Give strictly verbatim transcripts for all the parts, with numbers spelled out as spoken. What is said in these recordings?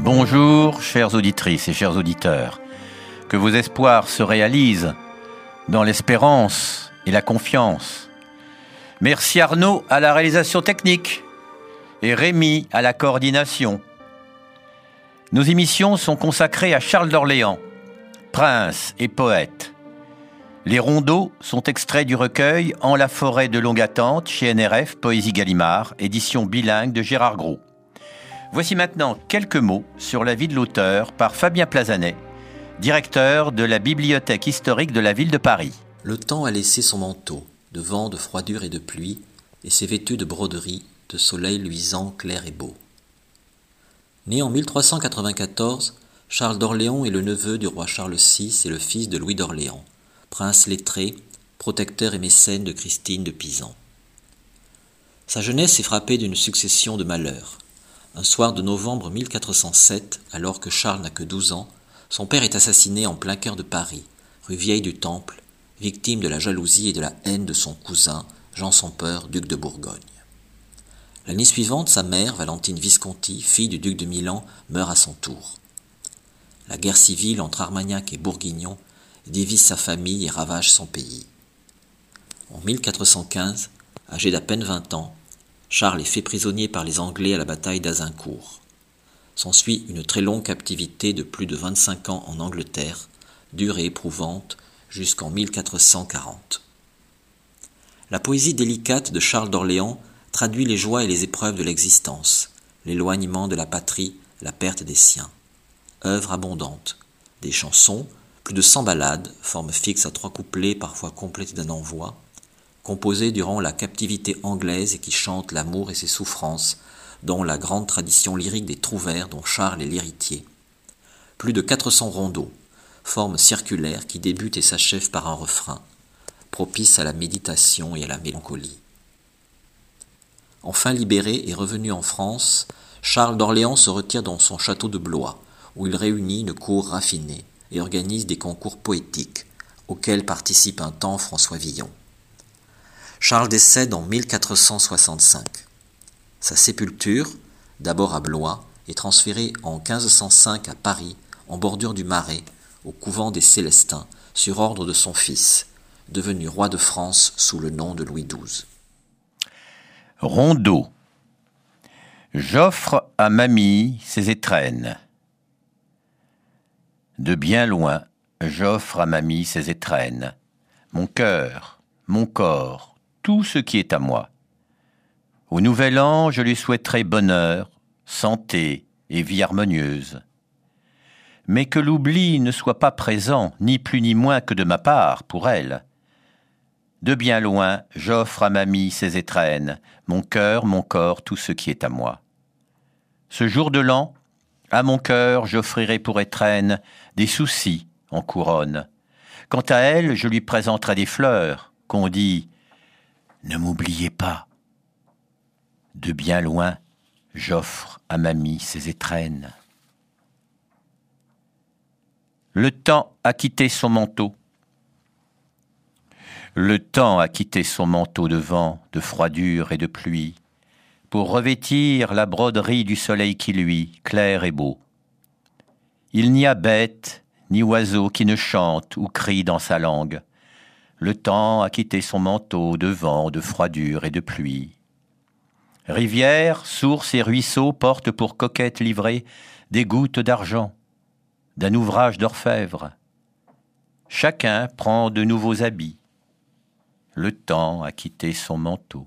Bonjour, chères auditrices et chers auditeurs. Que vos espoirs se réalisent dans l'espérance et la confiance. Merci Arnaud à la réalisation technique et Rémi à la coordination. Nos émissions sont consacrées à Charles d'Orléans, prince et poète. Les rondeaux sont extraits du recueil En la forêt de longue attente chez N R F Poésie Gallimard, édition bilingue de Gérard Gros. Voici maintenant quelques mots sur la vie de l'auteur par Fabien Plazanet, directeur de la Bibliothèque historique de la ville de Paris. Le temps a laissé son manteau, de vent, de froidure et de pluie, et s'est vêtu de broderies, de soleil luisant, clair et beau. Né en mille trois cent quatre-vingt-quatorze, Charles d'Orléans est le neveu du roi Charles six et le fils de Louis d'Orléans, prince lettré, protecteur et mécène de Christine de Pisan. Sa jeunesse est frappée d'une succession de malheurs. Un soir de novembre mille quatre cent sept, alors que Charles n'a que douze ans, son père est assassiné en plein cœur de Paris, rue Vieille du Temple, victime de la jalousie et de la haine de son cousin, Jean sans Peur, duc de Bourgogne. L'année suivante, sa mère, Valentine Visconti, fille du duc de Milan, meurt à son tour. La guerre civile entre Armagnac et Bourguignon dévisse sa famille et ravage son pays. En mille quatre cent quinze, âgé d'à peine vingt ans, Charles est fait prisonnier par les Anglais à la bataille d'Azincourt. S'ensuit une très longue captivité de plus de vingt-cinq ans en Angleterre, dure et éprouvante, jusqu'en mille quatre cent quarante. La poésie délicate de Charles d'Orléans traduit les joies et les épreuves de l'existence, l'éloignement de la patrie, la perte des siens. Œuvre abondante, des chansons, plus de cent ballades, forme fixe à trois couplets parfois complétées d'un envoi, composées durant la captivité anglaise et qui chantent l'amour et ses souffrances, dont la grande tradition lyrique des trouvères dont Charles est l'héritier. Plus de quatre cents rondeaux, forme circulaire qui débute et s'achève par un refrain, propice à la méditation et à la mélancolie. Enfin libéré et revenu en France, Charles d'Orléans se retire dans son château de Blois, où il réunit une cour raffinée et organise des concours poétiques, auxquels participe un temps François Villon. Charles décède en mille quatre cent soixante-cinq. Sa sépulture, d'abord à Blois, est transférée en quinze cent cinq à Paris, en bordure du Marais, au couvent des Célestins, sur ordre de son fils, devenu roi de France sous le nom de Louis douze. Rondeau. J'offre à mamie ses étrennes. De bien loin, j'offre à mamie ses étrennes, mon cœur, mon corps, tout ce qui est à moi. Au nouvel an, je lui souhaiterai bonheur, santé et vie harmonieuse. Mais que l'oubli ne soit pas présent, ni plus ni moins que de ma part, pour elle. De bien loin, j'offre à mamie ses étrennes, mon cœur, mon corps, tout ce qui est à moi. Ce jour de l'an, à mon cœur, j'offrirai pour étrenne des soucis en couronne. Quant à elle, je lui présenterai des fleurs, qu'on dit « Ne m'oubliez pas ». De bien loin, j'offre à mamie ses étrennes. Le temps a quitté son manteau. Le temps a quitté son manteau de vent, de froidure et de pluie, pour revêtir la broderie du soleil qui luit, clair et beau. Il n'y a bête ni oiseau qui ne chante ou crie dans sa langue. Le temps a quitté son manteau de vent, de froidure et de pluie. Rivières, sources et ruisseaux portent pour coquettes livrées des gouttes d'argent, d'un ouvrage d'orfèvre. Chacun prend de nouveaux habits. Le temps a quitté son manteau.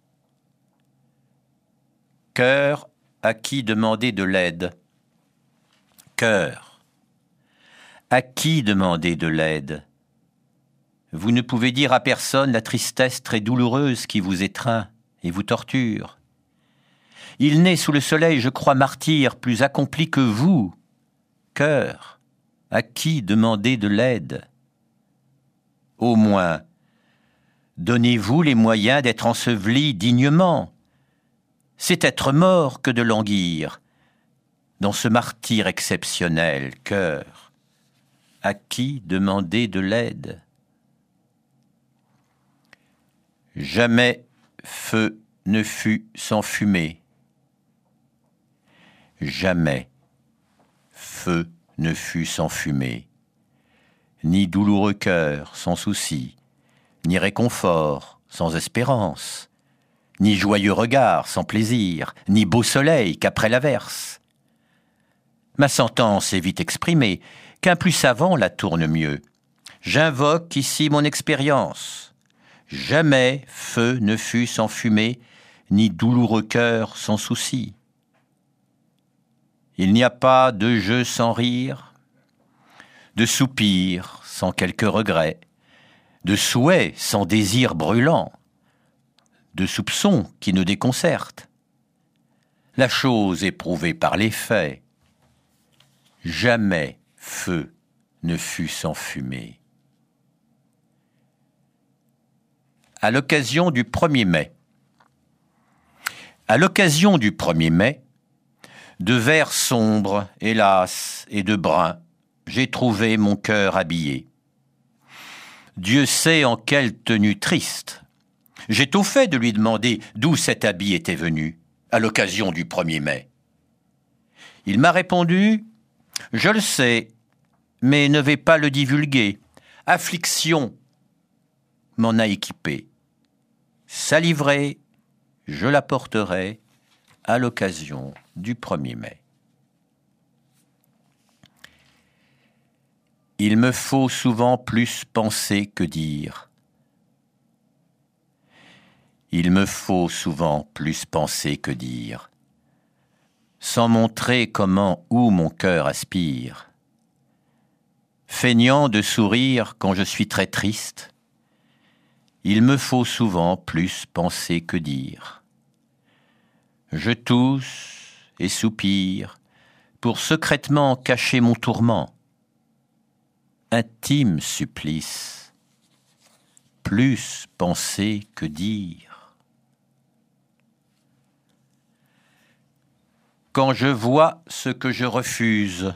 Cœur à qui demander de l'aide. Cœur, à qui demander de l'aide? Vous ne pouvez dire à personne la tristesse très douloureuse qui vous étreint et vous torture. Il naît sous le soleil, je crois, martyr, plus accompli que vous. Cœur, à qui demander de l'aide? Au moins, donnez-vous les moyens d'être enseveli dignement. C'est être mort que de languir. Dans ce martyre exceptionnel, cœur, à qui demander de l'aide? Jamais feu ne fut sans fumée. Jamais feu ne fut sans fumée, ni douloureux cœur sans souci, ni réconfort sans espérance, ni joyeux regard sans plaisir, ni beau soleil qu'après l'averse. Ma sentence est vite exprimée, qu'un plus savant la tourne mieux. J'invoque ici mon expérience. Jamais feu ne fut sans fumée, ni douloureux cœur sans souci. Il n'y a pas de jeu sans rire, de soupir sans quelque regret, de souhait sans désir brûlant, de soupçons qui ne déconcertent. La chose éprouvée par les faits, jamais feu ne fut sans fumée. À l'occasion du premier mai. À l'occasion du premier mai, de vert sombre, hélas, et de brun, j'ai trouvé mon cœur habillé. Dieu sait en quelle tenue triste. J'ai tôt fait de lui demander d'où cet habit était venu, à l'occasion du premier mai. Il m'a répondu « Je le sais, mais ne vais pas le divulguer. Affliction m'en a équipé. Sa livrée, je la porterai à l'occasion du premier mai. » Il me faut souvent plus penser que dire. Il me faut souvent plus penser que dire, sans montrer comment où mon cœur aspire. Feignant de sourire quand je suis très triste, il me faut souvent plus penser que dire. Je tousse et soupire pour secrètement cacher mon tourment. Intime supplice, plus penser que dire. Quand je vois ce que je refuse,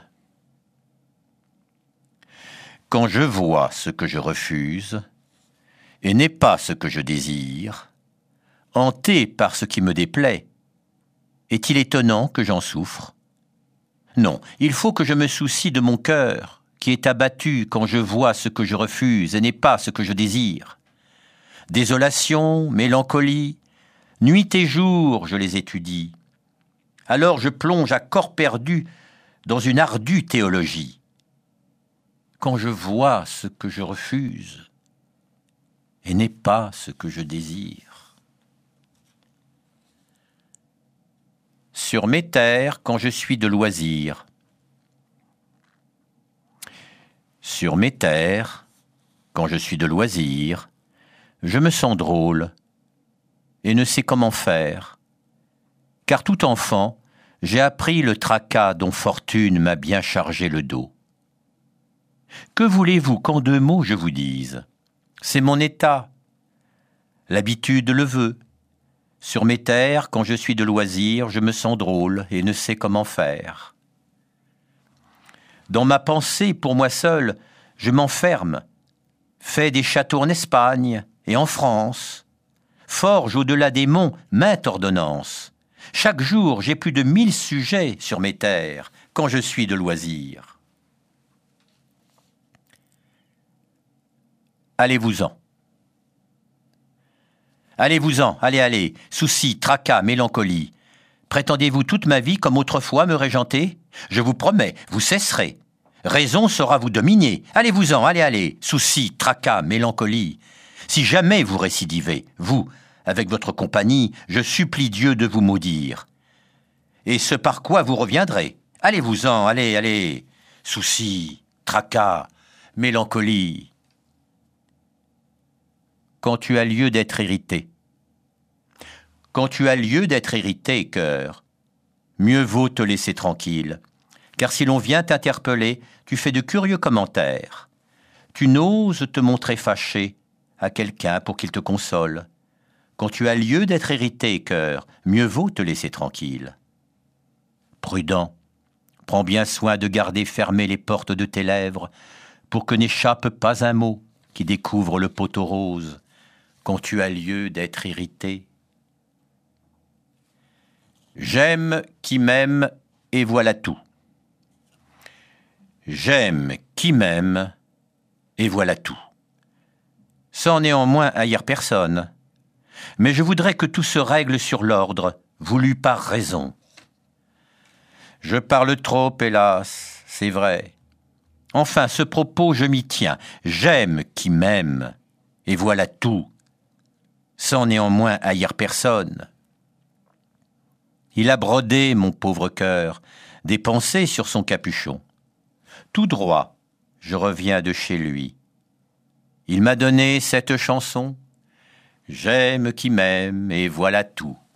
quand je vois ce que je refuse, et n'est pas ce que je désire, hanté par ce qui me déplaît, est-il étonnant que j'en souffre? Non, il faut que je me soucie de mon cœur, qui est abattu quand je vois ce que je refuse et n'est pas ce que je désire. Désolation, mélancolie, nuit et jour je les étudie. Alors je plonge à corps perdu dans une ardue théologie. Quand je vois ce que je refuse et n'est pas ce que je désire. Sur mes terres, quand je suis de loisir. Sur mes terres, quand je suis de loisir, je me sens drôle et ne sais comment faire, car tout enfant, j'ai appris le tracas dont fortune m'a bien chargé le dos. Que voulez-vous qu'en deux mots je vous dise? C'est mon état. L'habitude le veut. Sur mes terres, quand je suis de loisir, je me sens drôle et ne sais comment faire. Dans ma pensée, pour moi seul, je m'enferme, fais des châteaux en Espagne et en France, forge au-delà des monts mainte ordonnance. Chaque jour, j'ai plus de mille sujets sur mes terres, quand je suis de loisir. Allez-vous-en. Allez-vous-en, allez, allez, soucis, tracas, mélancolie. Prétendez-vous toute ma vie comme autrefois me régenter? Je vous promets, vous cesserez. Raison saura vous dominer. Allez-vous-en, allez, allez, soucis, tracas, mélancolie. Si jamais vous récidivez, vous, avec votre compagnie, je supplie Dieu de vous maudire. Et ce par quoi vous reviendrez. Allez-vous-en, allez, allez, soucis, tracas, mélancolie. Quand tu as lieu d'être irrité. Quand tu as lieu d'être irrité, cœur, mieux vaut te laisser tranquille, car si l'on vient t'interpeller, tu fais de curieux commentaires. Tu n'oses te montrer fâché à quelqu'un pour qu'il te console. Quand tu as lieu d'être irrité, cœur, mieux vaut te laisser tranquille. Prudent, prends bien soin de garder fermées les portes de tes lèvres, pour que n'échappe pas un mot qui découvre le poteau rose, quand tu as lieu d'être irrité. J'aime qui m'aime et voilà tout. J'aime qui m'aime, et voilà tout. Sans néanmoins haïr personne. Mais je voudrais que tout se règle sur l'ordre, voulu par raison. Je parle trop, hélas, c'est vrai. Enfin, ce propos, je m'y tiens. J'aime qui m'aime, et voilà tout. Sans néanmoins haïr personne. Il a brodé, mon pauvre cœur, des pensées sur son capuchon. Tout droit, je reviens de chez lui. Il m'a donné cette chanson. J'aime qui m'aime, et voilà tout.